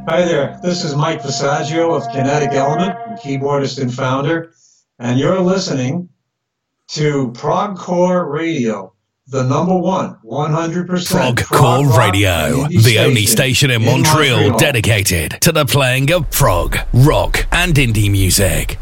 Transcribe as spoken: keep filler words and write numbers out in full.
Hi there, this is Mike Visaggio of Kinetic Element, keyboardist and founder, and you're listening to Progcore Radio, the number one, one hundred percent Progcore prog Radio, the station only station in, in Montreal, Montreal dedicated to the playing of prog, rock, and indie music.